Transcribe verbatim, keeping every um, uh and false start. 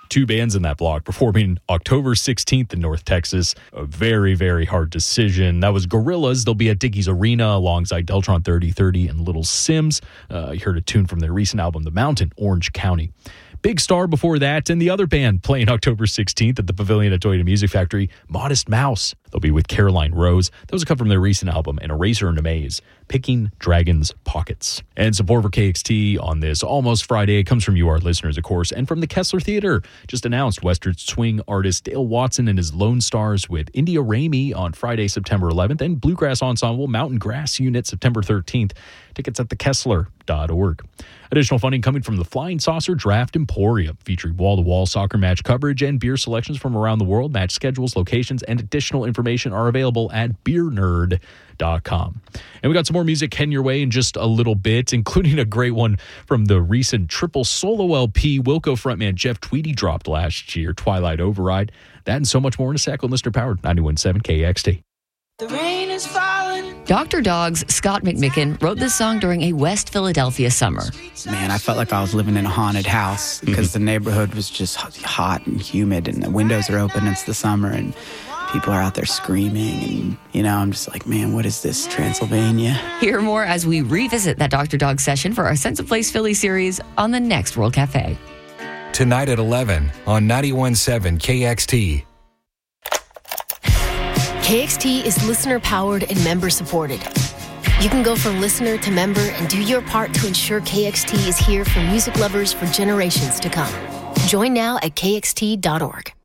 two bands in that block performing October sixteenth in North Texas. A very, very hard decision. That was Gorillaz. They'll be at Dickies Arena alongside Deltron thirty thirty and Little Sims. Uh, you heard a tune from their recent album, The Mountain, Orange County. Big Star before that, and the other band playing October sixteenth at the Pavilion at Toyota Music Factory, Modest Mouse. They'll be with Caroline Rose. That was a cut from their recent album, An Eraser and a Maze, Picking Dragons' Pockets. And support for K X T on this almost Friday comes from you, our listeners, of course, and from the Kessler Theater. Just announced Western swing artist Dale Watson and his Lone Stars with India Ramey on Friday, September eleventh, and Bluegrass Ensemble Mountain Grass Unit September thirteenth. Tickets at the kessler dot org. Additional funding coming from the Flying Saucer Draft Emporium, featuring wall-to-wall soccer match coverage and beer selections from around the world. Match schedules, locations, and additional information are available at beer nerd dot com. And we got some more music heading your way in just a little bit, including a great one from the recent triple solo L P Wilco frontman Jeff Tweedy dropped last year, Twilight Override. That and so much more in a sec on Listener Powered ninety-one point seven K X T. The rain is falling. Doctor Dog's Scott McMicken wrote this song during a West Philadelphia summer. Man, I felt like I was living in a haunted house because mm-hmm. the neighborhood was just hot and humid and the windows are open. It's the summer and people are out there screaming. And, you know, I'm just like, man, what is this, Transylvania? Hear more as we revisit that Doctor Dog session for our Sense of Place Philly series on the next World Cafe. Tonight at eleven on ninety-one point seven K X T. K X T is listener-powered and member-supported. You can go from listener to member and do your part to ensure K X T is here for music lovers for generations to come. Join now at K X T dot org.